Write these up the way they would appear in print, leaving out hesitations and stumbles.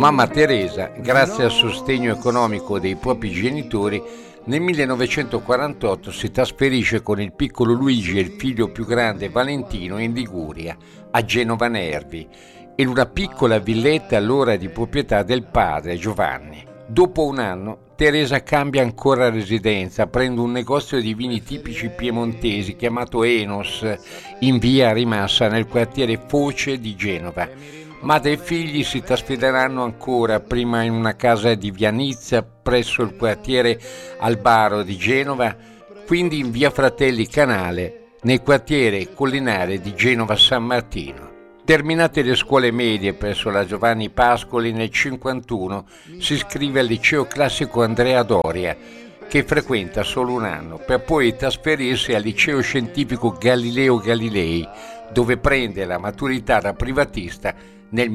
Mamma Teresa, grazie al sostegno economico dei propri genitori, nel 1948 si trasferisce con il piccolo Luigi e il figlio più grande Valentino in Liguria, a Genova Nervi, in una piccola villetta allora di proprietà del padre Giovanni. Dopo un anno Teresa cambia ancora residenza, aprendo un negozio di vini tipici piemontesi chiamato Enos in via Rimassa nel quartiere Foce di Genova. Madre e figli si trasferiranno ancora, prima in una casa di via Nizza presso il quartiere Albaro di Genova, quindi in via Fratelli Canale nel quartiere collinare di Genova San Martino. Terminate le scuole medie presso la Giovanni Pascoli, nel 1951 si iscrive al liceo classico Andrea Doria, che frequenta solo un anno, per poi trasferirsi al liceo scientifico Galileo Galilei, dove prende la maturità da privatista nel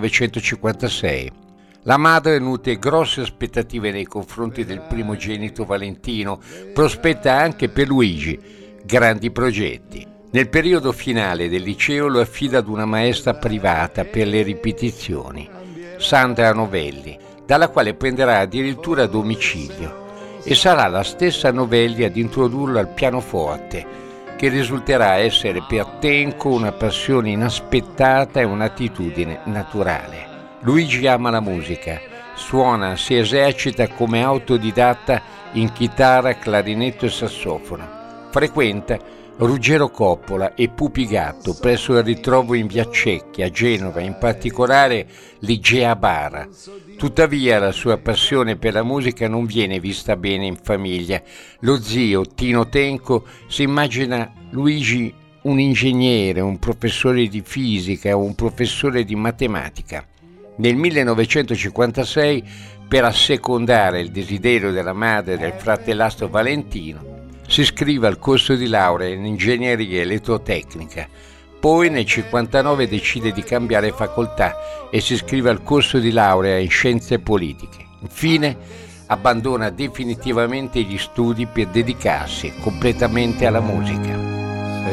1956. La madre nutre grosse aspettative nei confronti del primogenito Valentino, prospetta anche per Luigi grandi progetti. Nel periodo finale del liceo lo affida ad una maestra privata per le ripetizioni, Sandra Novelli, dalla quale prenderà addirittura domicilio, e sarà la stessa Novelli ad introdurlo al pianoforte, che risulterà essere per Tenco una passione inaspettata e un'attitudine naturale. Luigi ama la musica, suona, si esercita come autodidatta in chitarra, clarinetto e sassofono. Frequenta Ruggero Coppola e Pupi Gatto presso il ritrovo in via Cecchi a Genova, in particolare l'Igea Bara. Tuttavia la sua passione per la musica non viene vista bene in famiglia. Lo zio Tino Tenco si immagina Luigi un ingegnere, un professore di fisica o un professore di matematica. Nel 1956, per assecondare il desiderio della madre e del fratellastro Valentino, si iscrive al corso di laurea in ingegneria elettrotecnica. Poi nel 1959 decide di cambiare facoltà e si iscrive al corso di laurea in scienze politiche. Infine abbandona definitivamente gli studi per dedicarsi completamente alla musica.